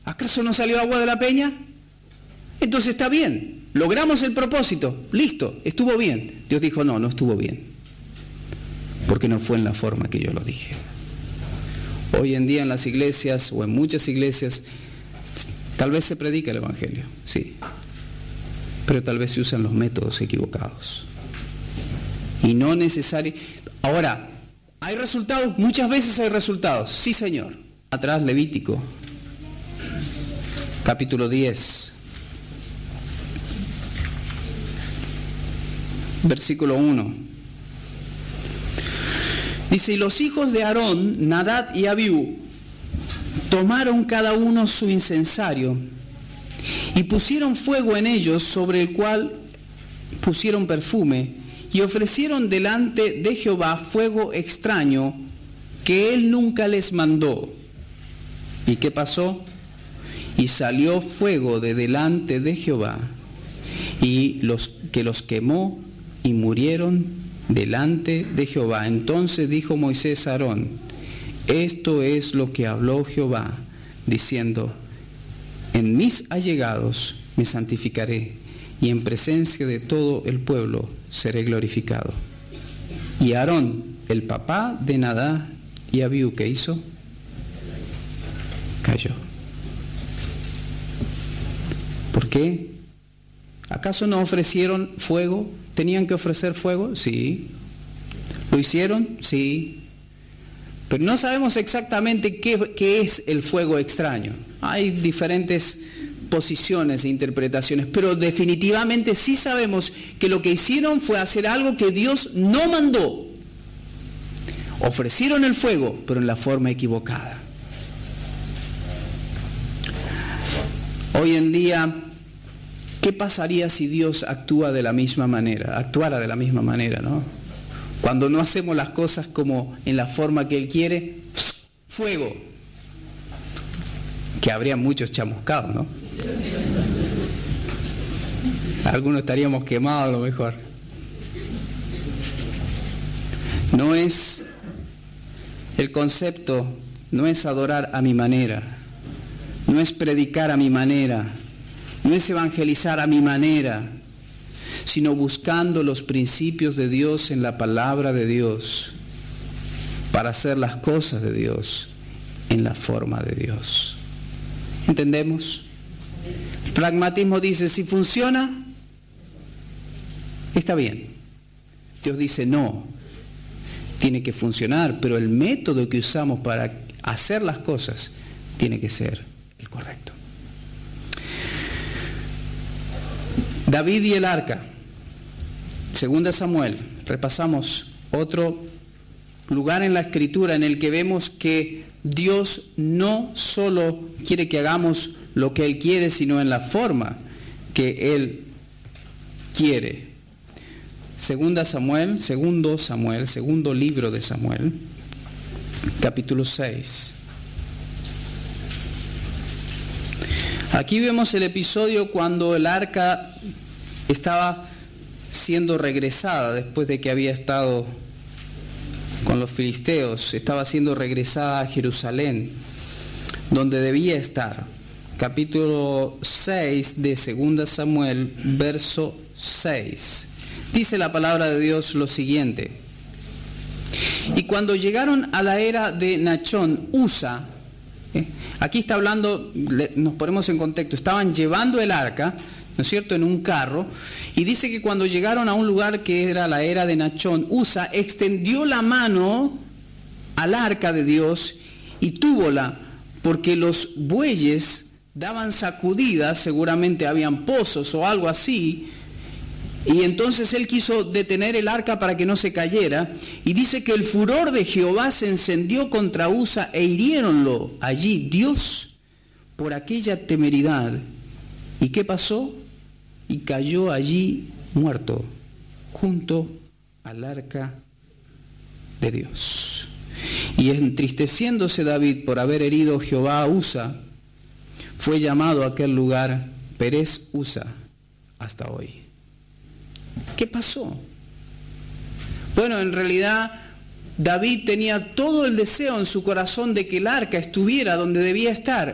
¿Acaso no salió agua de la peña? Entonces está bien, logramos el propósito, listo, estuvo bien. Dios dijo, no estuvo bien, porque no fue en la forma que yo lo dije. Hoy en día en las iglesias, o en muchas iglesias, tal vez se predica el Evangelio, sí, pero tal vez se usan los métodos equivocados. Y no necesario. Ahora, ¿hay resultados? Muchas veces hay resultados, sí Señor. Atrás, Levítico, capítulo 10, versículo 1. Dice, y los hijos de Aarón, Nadab y Abiú, tomaron cada uno su incensario y pusieron fuego en ellos, sobre el cual pusieron perfume, y ofrecieron delante de Jehová fuego extraño que él nunca les mandó. ¿Y qué pasó? Y salió fuego de delante de Jehová, y los quemó y murieron delante de Jehová. Entonces dijo Moisés a Aarón, esto es lo que habló Jehová, diciendo, en mis allegados me santificaré, y en presencia de todo el pueblo seré glorificado. Y Aarón, el papá de Nadab y Abiú, ¿qué hizo? Cayó. ¿Por qué? ¿Acaso no ofrecieron fuego? ¿Tenían que ofrecer fuego? Sí. ¿Lo hicieron? Sí. Pero no sabemos exactamente qué es el fuego extraño. Hay diferentes posiciones e interpretaciones, pero definitivamente sí sabemos que lo que hicieron fue hacer algo que Dios no mandó. Ofrecieron el fuego, pero en la forma equivocada. Hoy en día, ¿qué pasaría si Dios actuara de la misma manera, ¿no? Cuando no hacemos las cosas como en la forma que Él quiere, fuego. Que habría muchos chamuscados, ¿no? Algunos estaríamos quemados a lo mejor. No es, el concepto no es adorar a mi manera, no es predicar a mi manera, no es evangelizar a mi manera, sino buscando los principios de Dios en la palabra de Dios, para hacer las cosas de Dios en la forma de Dios. ¿Entendemos? El pragmatismo dice, si funciona, está bien. Dios dice, no, tiene que funcionar, pero el método que usamos para hacer las cosas tiene que ser el correcto. David y el arca. 2 Samuel. Repasamos otro lugar en la Escritura en el que vemos que Dios no solo quiere que hagamos lo que Él quiere, sino en la forma que Él quiere. Segundo libro de Samuel, capítulo 6. Aquí vemos el episodio cuando el arca estaba siendo regresada después de que había estado con los filisteos, estaba siendo regresada a Jerusalén, donde debía estar. Capítulo 6 de 2 Samuel, verso 6. Dice la palabra de Dios lo siguiente: y cuando llegaron a la era de Nachón, Usa, aquí está hablando, nos ponemos en contexto, estaban llevando el arca, ¿no es cierto?, en un carro, y dice que cuando llegaron a un lugar que era la era de Nachón, Usa extendió la mano al arca de Dios y túvola, porque los bueyes daban sacudidas, seguramente habían pozos o algo así, y entonces él quiso detener el arca para que no se cayera, y dice que el furor de Jehová se encendió contra Usa e hiriéronlo allí Dios por aquella temeridad. ¿Y qué pasó? Y cayó allí muerto junto al arca de Dios. Y entristeciéndose David por haber herido Jehová a Usa, fue llamado a aquel lugar Perez Usa hasta hoy. ¿Qué pasó? Bueno, en realidad David tenía todo el deseo en su corazón de que el arca estuviera donde debía estar.